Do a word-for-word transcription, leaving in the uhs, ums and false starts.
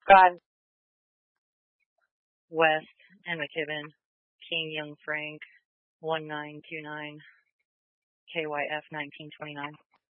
God. West and McKibben, King Young Frank, one nine two nine, K Y F nineteen twenty-nine.